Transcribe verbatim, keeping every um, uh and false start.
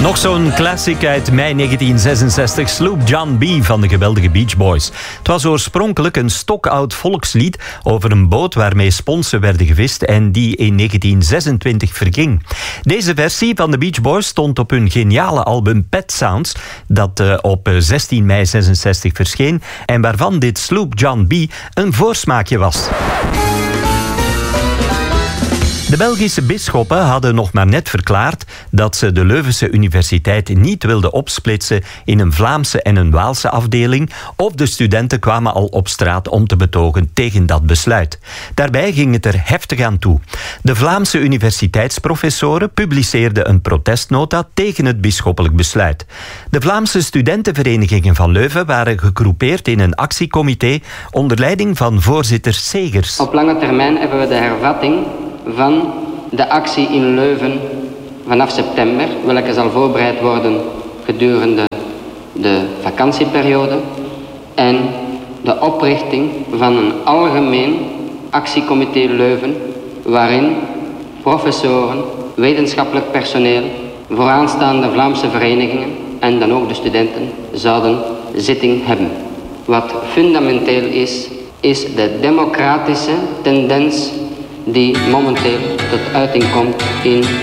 Nog zo'n classic uit mei negentien zesenzestig, Sloop John B. van de geweldige Beach Boys. Het was oorspronkelijk een stokoud volkslied over een boot waarmee sponsen werden gevist en die in negentien zesentwintig verging. Deze versie van de Beach Boys stond op hun geniale album Pet Sounds, dat uh, op zestien mei zesenzestig verscheen en waarvan dit Sloop John B. een voorsmaakje was. De Belgische bisschoppen hadden nog maar net verklaard dat ze de Leuvense Universiteit niet wilden opsplitsen in een Vlaamse en een Waalse afdeling, of de studenten kwamen al op straat om te betogen tegen dat besluit. Daarbij ging het er heftig aan toe. De Vlaamse universiteitsprofessoren publiceerden een protestnota tegen het bisschoppelijk besluit. De Vlaamse studentenverenigingen van Leuven waren gegroepeerd in een actiecomité onder leiding van voorzitter Segers. Op lange termijn hebben we de hervatting van de actie in Leuven vanaf september, welke zal voorbereid worden gedurende de vakantieperiode, en de oprichting van een algemeen actiecomité Leuven, waarin professoren, wetenschappelijk personeel, vooraanstaande Vlaamse verenigingen en dan ook de studenten zouden zitting hebben. Wat fundamenteel is, is de democratische tendens die momenteel tot uiting komt in